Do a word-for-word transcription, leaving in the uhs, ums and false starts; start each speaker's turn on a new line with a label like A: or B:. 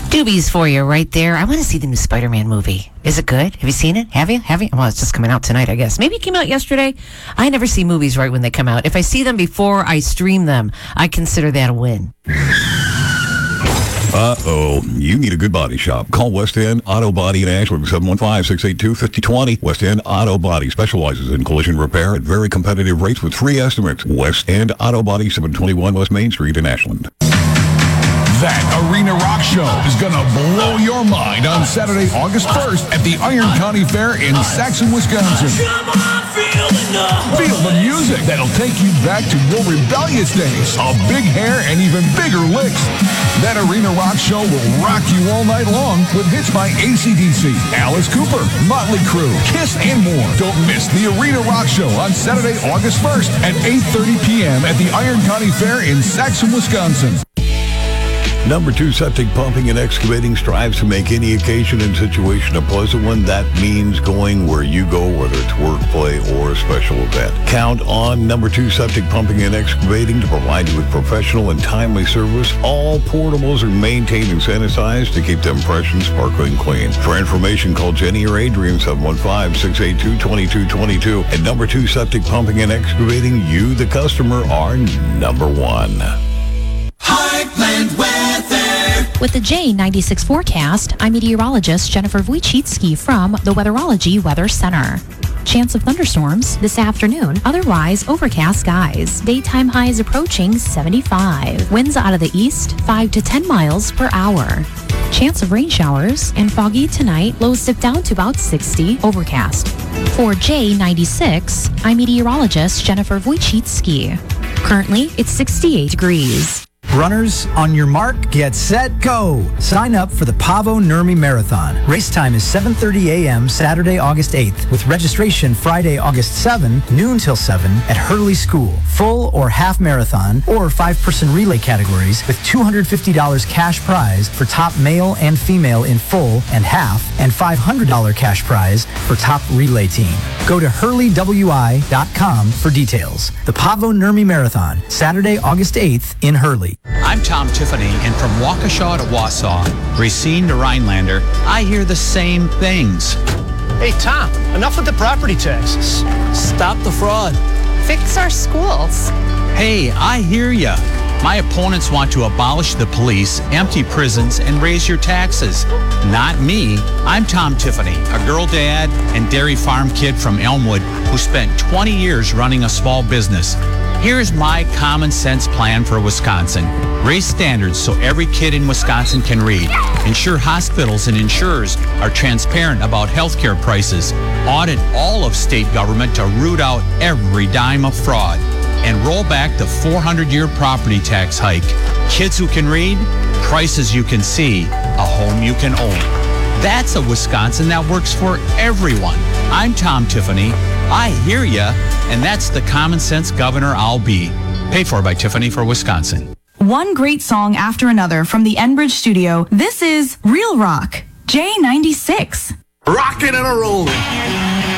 A: Doobies for you right there. I want to see the new Spider-Man movie. Is it good? Have you seen it? Have you? Have you? Well, it's just coming out tonight, I guess. Maybe it came out yesterday. I never see movies right when they come out. If I see them before I stream them, I consider that a win.
B: Uh-oh. You need a good body shop. Call West End Auto Body in Ashland, seven one five, six eight two, five zero two zero. West End Auto Body specializes in collision repair at very competitive rates with free estimates. West End Auto Body, seven twenty-one West Main Street in Ashland.
C: That Arena Rock Show is going to blow your mind on Saturday, August first at the Iron County Fair in Saxon, Wisconsin. Feel the music that'll take you back to your rebellious days of big hair and even bigger licks. That Arena Rock Show will rock you all night long with hits by A C D C, Alice Cooper, Motley Crue, Kiss, and more. Don't miss the Arena Rock Show on Saturday, August first at eight thirty p.m. at the Iron County Fair in Saxon, Wisconsin.
B: Number two, Septic Pumping and Excavating strives to make any occasion and situation a pleasant one. That means going where you go, whether it's work, play, or a special event. Count on Number two, Septic Pumping and Excavating to provide you with professional and timely service. All portables are maintained and sanitized to keep them fresh and sparkling clean. For information, call Jenny or Adrian, seven one five, six eight two, two two two two. At Number two, Septic Pumping and Excavating, you, the customer, are number one.
D: Heartland Weather.
E: With the J ninety-six forecast, I'm meteorologist Jennifer Wojcicki from the Weatherology Weather Center. Chance of thunderstorms this afternoon, otherwise overcast skies. Daytime highs approaching seventy-five. Winds out of the east, five to ten miles per hour. Chance of rain showers and foggy tonight, lows dip down to about sixty, overcast. For J ninety-six, I'm meteorologist Jennifer Wojcicki. Currently, it's sixty-eight degrees.
F: Runners, on your mark, get set, go! Sign up for the Pavo Nurmi Marathon. Race time is seven thirty a.m. Saturday, August eighth, with registration Friday, August seventh, noon till seven at Hurley School. Full or half marathon or five-person relay categories with two hundred fifty dollars cash prize for top male and female in full and half, and five hundred dollars cash prize for top relay team. Go to hurley w i dot com for details. The Pavo Nurmi Marathon, Saturday, August eighth in Hurley.
G: I'm Tom Tiffany, and from Waukesha to Wausau, Racine to Rhinelander, I hear the same things.
H: Hey, Tom, enough with the property taxes. Stop the fraud.
I: Fix our schools.
G: Hey, I hear ya. My opponents want to abolish the police, empty prisons, and raise your taxes. Not me. I'm Tom Tiffany, a girl dad and dairy farm kid from Elmwood who spent twenty years running a small business. Here's my common sense plan for Wisconsin. Raise standards so every kid in Wisconsin can read. Ensure hospitals and insurers are transparent about healthcare prices. Audit all of state government to root out every dime of fraud. And roll back the four hundred year property tax hike. Kids who can read, prices you can see, a home you can own. That's a Wisconsin that works for everyone. I'm Tom Tiffany. I hear ya, and that's the common sense governor I'll be. Paid for by Tiffany for Wisconsin.
J: One great song after another from the Enbridge studio. This is Real Rock, J ninety-six.
H: Rockin' and a rollin'.